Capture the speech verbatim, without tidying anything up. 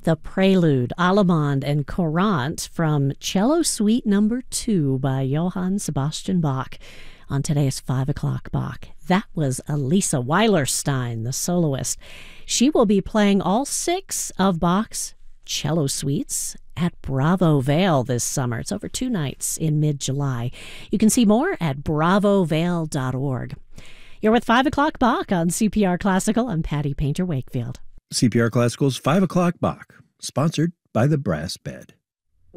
the Prelude, Allemande, and Courante from Cello Suite Number Two by Johann Sebastian Bach on today's five o'clock Bach. That was Elisa Weilerstein, the soloist. She will be playing all six of Bach's cello suites at Bravo Vale this summer. It's over two nights in mid-July. You can see more at bravo vale dot org. You're with five o'clock Bach on C P R Classical. I'm Patty Painter Wakefield. C P R Classical's five o'clock Bach, sponsored by the Brass Bed.